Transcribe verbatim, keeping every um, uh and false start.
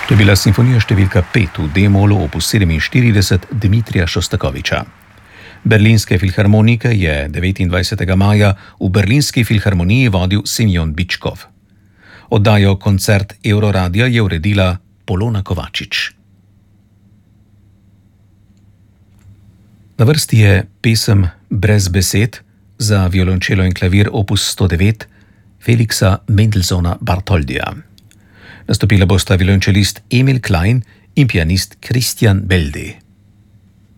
To je bila simfonija številka pet v D-molu opus sedeminštirideset Dmitrija Šostakoviča. Berlinske filharmonike je devetindvajsetega maja v Berlinski filharmoniji vodil Semjon Bičkov. Oddajo Koncert Euroradia je uredila Polona Kovačič. Na vrsti je pesem Brez besed za violončelo in klavir opus sto devet Feliksa Mendelssohna Bartholdija. Nastopila bosta violončelist Emil Klein in pianist Christian Belde.